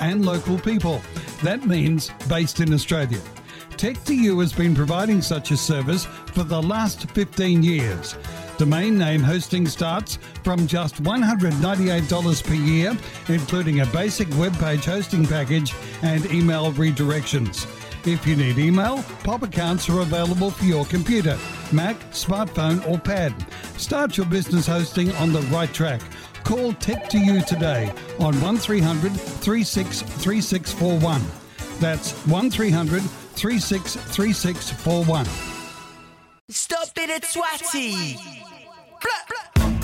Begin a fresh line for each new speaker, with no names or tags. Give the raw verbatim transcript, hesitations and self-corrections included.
and local people. That means based in Australia. Tech to You has been providing such a service for the last fifteen years. Domain name hosting starts from just one hundred ninety-eight dollars per year, including a basic web page hosting package and email redirections. If you need email, Pop accounts are available for your computer, Mac, smartphone or pad. Start your business hosting on the right track. Call Tech to You today on one three hundred, three six three six four one. That's one three hundred, three six three six four one.
Stop it, it's Swatty!